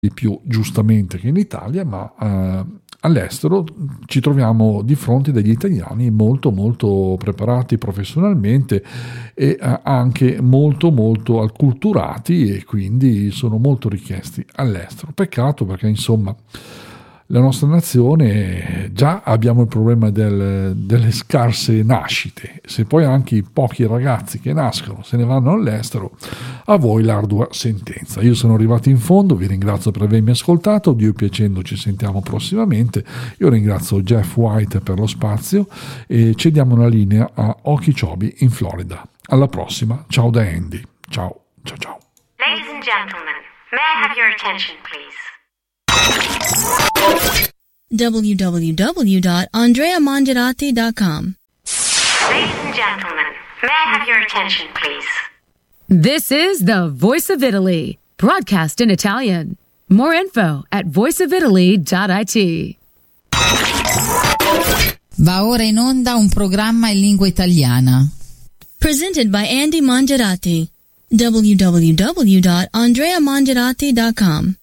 di più giustamente che in Italia, ma all'estero ci troviamo di fronte degli italiani molto molto preparati professionalmente e anche molto molto acculturati, e quindi sono molto richiesti all'estero. Peccato, perché insomma la nostra nazione, già abbiamo il problema delle scarse nascite, se poi anche i pochi ragazzi che nascono se ne vanno all'estero, a voi l'ardua sentenza. Io sono arrivato in fondo, vi ringrazio per avermi ascoltato, Dio piacendo ci sentiamo prossimamente. Io ringrazio Jeff White per lo spazio e cediamo la linea a Okeechobee in Florida. Alla prossima, ciao da Andy, ciao ciao ciao. Ladies and gentlemen, may I have your attention please? www.andreamongerati.com. Ladies and gentlemen, may I have your attention please? This is the Voice of Italy, broadcast in Italian. More info at voiceofitaly.it. Va ora in onda un programma in lingua italiana. Presented by Andy Mongerati. www.andreamongerati.com.